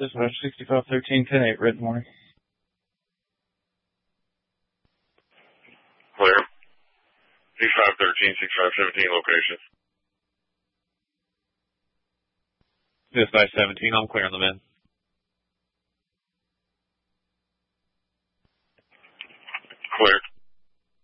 Dispatch 6513, 10-8, red morning. Clear. 6513, 6517 location. Dispatch 17, I'm clearing them in. Clear.